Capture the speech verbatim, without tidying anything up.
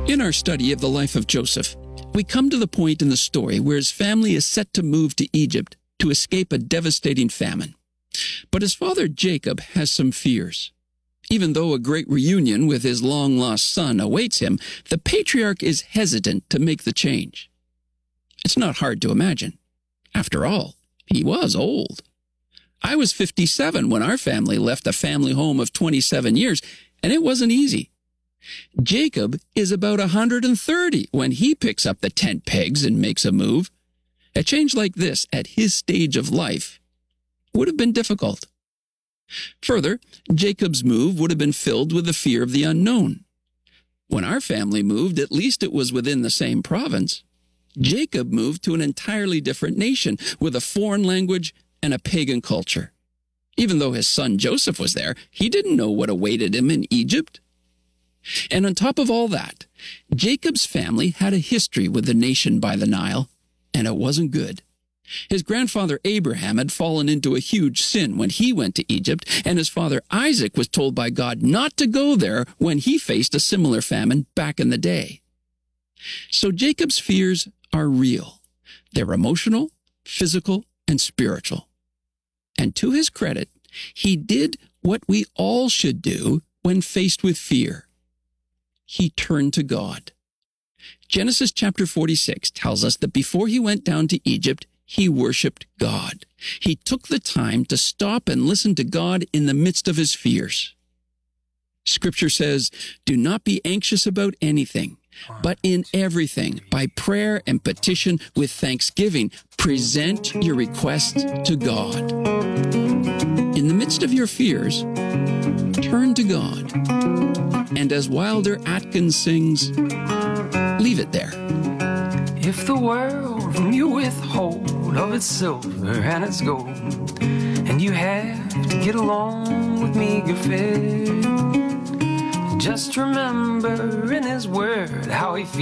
In our study of the life of Joseph, we come to the point in the story where his family is set to move to Egypt to escape a devastating famine. But his father Jacob has some fears. Even though a great reunion with his long-lost son awaits him, the patriarch is hesitant to make the change. It's not hard to imagine. After all, he was old. I was fifty-seven when our family left a family home of twenty-seven years, and it wasn't easy. Jacob is about one hundred thirty when he picks up the tent pegs and makes a move. A change like this at his stage of life would have been difficult. Further, Jacob's move would have been filled with the fear of the unknown. When our family moved, at least it was within the same province. Jacob moved to an entirely different nation with a foreign language and a pagan culture. Even though his son Joseph was there, he didn't know what awaited him in Egypt. And on top of all that, Jacob's family had a history with the nation by the Nile, and it wasn't good. His grandfather Abraham had fallen into a huge sin when he went to Egypt, and his father Isaac was told by God not to go there when he faced a similar famine back in the day. So Jacob's fears are real. They're emotional, physical, and spiritual. And to his credit, he did what we all should do when faced with fear. He turned to God. Genesis chapter forty-six tells us that before he went down to Egypt, he worshiped God. He took the time to stop and listen to God in the midst of his fears. Scripture says, "Do not be anxious about anything, but in everything, by prayer and petition with thanksgiving, present your requests to God." In the midst of your fears, turn to God. And as Wilder Atkins sings, leave it there. If the world from you withhold of its silver and its gold, and you have to get along with meager fare, just remember in his word how he feels.